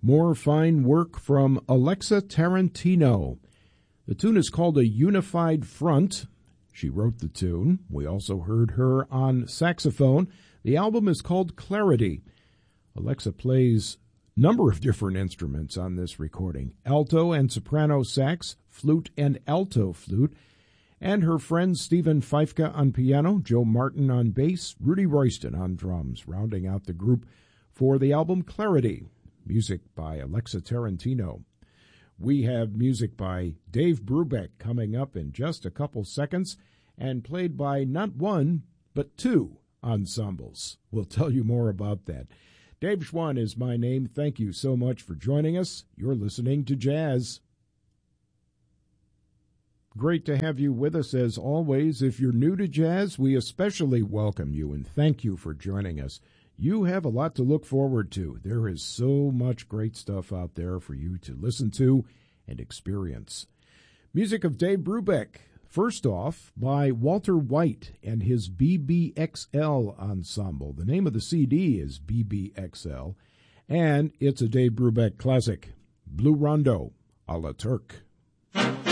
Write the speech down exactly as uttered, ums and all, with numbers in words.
More fine work from Alexa Tarantino. The tune is called A Unified Front. She wrote the tune. We also heard her on saxophone. The album is called Clarity. Alexa plays a number of different instruments on this recording: alto and soprano sax, flute and alto flute, and her friends Stephen Feifke on piano, Joe Martin on bass, Rudy Royston on drums, rounding out the group for the album Clarity. Music by Alexa Tarantino. We have music by Dave Brubeck coming up in just a couple seconds, and played by not one, but two ensembles. We'll tell you more about that. Dave Schwann is my name. Thank you so much for joining us. You're listening to Jazz. Great to have you with us as always. If you're new to jazz, we especially welcome you and thank you for joining us. You have a lot to look forward to. There is so much great stuff out there for you to listen to and experience. Music of Dave Brubeck. First off, by Walter White and his B B X L Ensemble. The name of the C D is B B X L, and it's a Dave Brubeck classic, Blue Rondo, a la Turk.